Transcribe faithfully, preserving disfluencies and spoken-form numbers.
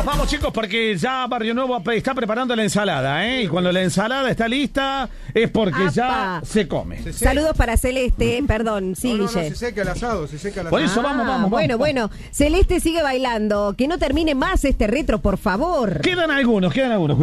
Nos vamos, chicos, porque ya Barrio Nuevo está preparando la ensalada, ¿eh? Y cuando la ensalada está lista es porque ¡Apa! ya se come. Se Saludos para Celeste, perdón, sí, no, no, no, Guille. se seca el asado, se seca el asado. Por eso Ah, vamos, vamos, vamos. Bueno, bueno, Celeste sigue bailando. Que no termine más este retro, por favor. Quedan algunos, quedan algunos.